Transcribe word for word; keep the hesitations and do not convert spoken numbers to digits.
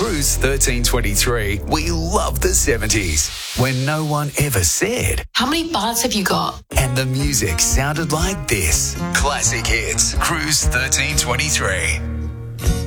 Cruise thirteen twenty-three, we love the seventies, when no one ever said, "How many bars have you got?" And the music sounded like this. Classic hits, Cruise thirteen twenty-three.